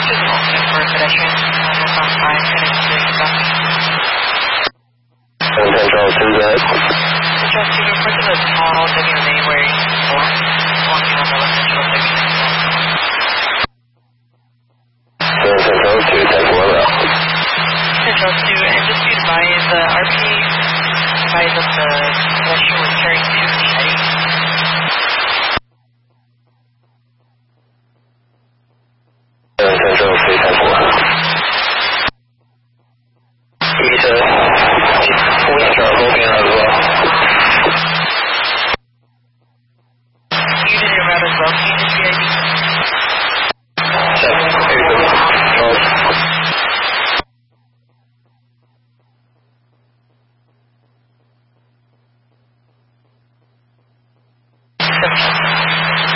which is an alternate for pedestrians, northbound 5, heading to East. Central 2, go ahead. Central 2, report to the tall WMA wearing black, walking on the left central section. Central 2, 10-4 left. Central 2, and just be advised, the RP advised that the pedestrian was carrying 2 machetes. Central 3, 10-4. We start moving as well. You did your route as well.